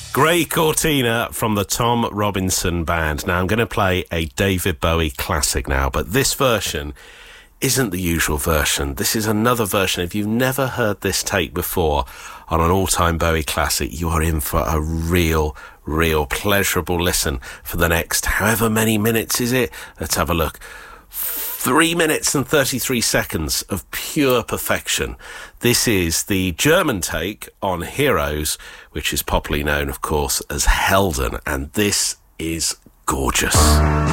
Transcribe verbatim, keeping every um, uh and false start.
Grey Cortina from the Tom Robinson Band. Now, I'm going to play a David Bowie classic now, but this version isn't the usual version. This is another version. If you've never heard this take before on an all-time Bowie classic, you are in for a real, real pleasurable listen for the next however many minutes is it? Let's have a look. Three minutes and thirty-three seconds of pure perfection. This is the German take on Heroes, which is popularly known, of course, as Helden, and this is gorgeous.